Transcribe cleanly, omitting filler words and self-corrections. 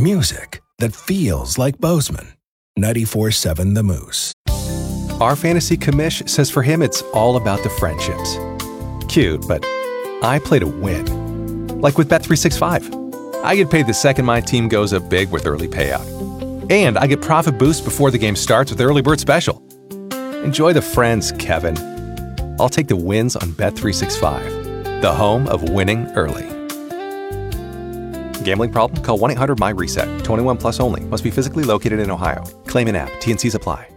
music that feels like Bozeman. 94.7 The Moose. Our fantasy commish says for him it's all about the friendships. Cute, but I play to win. Like with Bet365. I get paid the second my team goes up big with early payout. And I get profit boost before the game starts with Early Bird Special. Enjoy the friends, Kevin. I'll take the wins on Bet365, the home of winning early. Gambling problem? Call 1-800-MY-RESET. 21 plus only. Must be physically located in Ohio. Claim in app. T&Cs apply.